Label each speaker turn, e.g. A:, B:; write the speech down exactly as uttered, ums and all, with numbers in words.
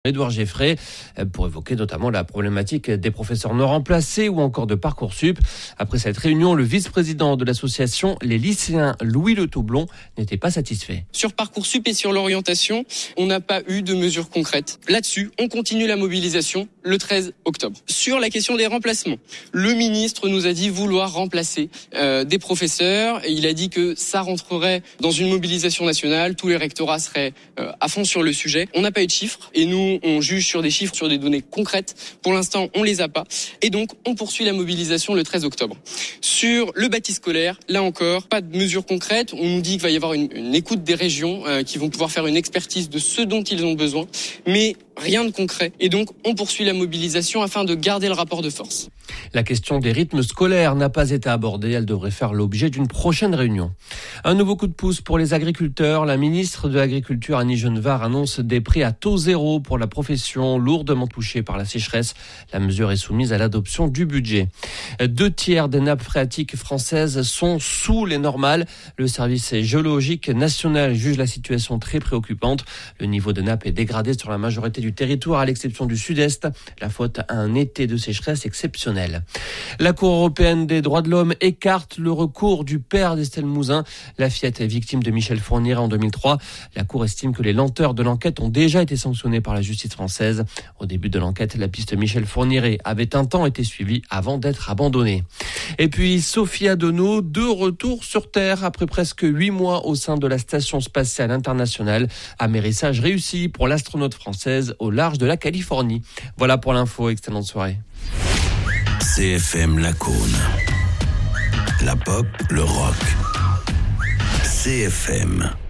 A: Édouard Geffray pour évoquer notamment la problématique des professeurs non remplacés ou encore de Parcoursup. Après cette réunion, le vice-président de l'association Les Lycéens, Louis Le Toublon, n'était pas satisfait.
B: Sur Parcoursup et sur l'orientation, on n'a pas eu de mesures concrètes. Là-dessus, on continue la mobilisation le treize octobre. Sur la question des remplacements, le ministre nous a dit vouloir remplacer euh, des professeurs. Et il a dit que ça rentrerait dans une mobilisation nationale. Tous les rectorats seraient euh, à fond sur le sujet. On n'a pas eu de chiffres et nous, on juge sur des chiffres, sur des données concrètes. Pour l'instant, on les a pas. Et donc, on poursuit la mobilisation le treize octobre. Sur le bâti scolaire, là encore, pas de mesures concrètes. On nous dit qu'il va y avoir une, une écoute des régions euh, qui vont pouvoir faire une expertise de ce dont ils ont besoin. Mais rien de concret. Et donc, on poursuit la mobilisation afin de garder le rapport de force.
A: La question des rythmes scolaires n'a pas été abordée. Elle devrait faire l'objet d'une prochaine réunion. Un nouveau coup de pouce pour les agriculteurs. La ministre de l'Agriculture, Annie Genevard, annonce des prix à taux zéro pour la profession lourdement touchée par la sécheresse. La mesure est soumise à l'adoption du budget. Deux tiers des nappes phréatiques françaises sont sous les normales. Le service géologique national juge la situation très préoccupante. Le niveau de nappe est dégradé sur la majorité du territoire, à l'exception du sud-est. La faute à un été de sécheresse exceptionnel. La Cour européenne des droits de l'homme écarte le recours du père d'Estelle Mouzin. La fillette est victime de Michel Fourniret en deux mille trois. La Cour estime que les lenteurs de l'enquête ont déjà été sanctionnées par la justice française. Au début de l'enquête, la piste Michel Fourniret avait un temps été suivie avant d'être abandonnée. Et puis, Sophie Adenau, de retour sur Terre après presque huit mois au sein de la Station spatiale internationale. Amérissage réussi pour l'astronaute française au large de la Californie. Voilà pour l'info, excellente soirée.
C: C F M Lacaune. La pop, le rock. C F M.